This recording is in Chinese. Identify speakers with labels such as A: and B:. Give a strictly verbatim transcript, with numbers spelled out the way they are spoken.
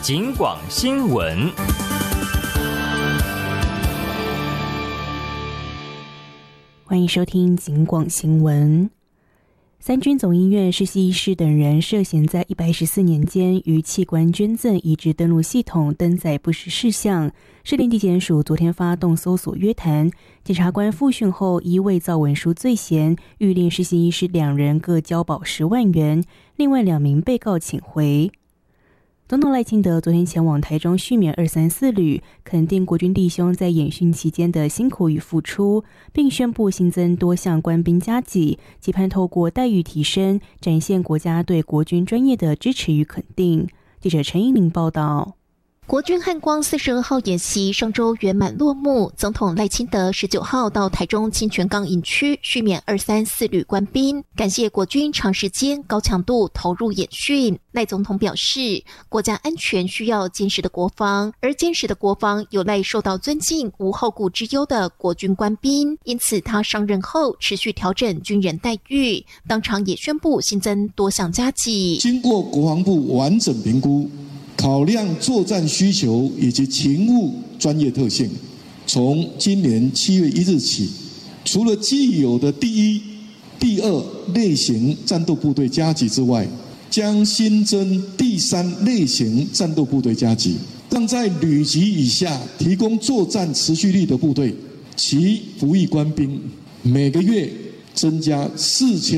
A: 警广新闻。
B: 欢迎收听警广新闻。三军总医院实习医师等人涉嫌在一百一十四年间于器官捐赠移植登录系统登载不实事项，士林地检署昨天发动搜索约谈，检察官复讯后依伪造文书罪嫌，谕令实习医师两人各交保十万元，另外两名被告请回。总统赖清德昨天前往台中续勉二三四旅，肯定国军弟兄在演训期间的辛苦与付出，并宣布新增多项官兵加给，期盼透过待遇提升，展现国家对国军专业的支持与肯定。记者陈依玲报道。
C: 国军汉光四十二号演习上周圆满落幕，总统赖清德十九号到台中清泉岗营区续勉二三四旅官兵，感谢国军长时间高强度投入演训。赖总统表示，国家安全需要坚实的国防，而坚实的国防有赖受到尊敬、无后顾之忧的国军官兵，因此他上任后持续调整军人待遇，当场也宣布新增多项加给。
D: 经过国防部完整评估，考量作战需求以及勤务专业特性，从今年七月一日起，除了既有的第一、第二类型战斗部队加给之外，将新增第三类型战斗部队加给，让在旅级以下提供作战持续力的部队，其服役官兵每个月增加四千。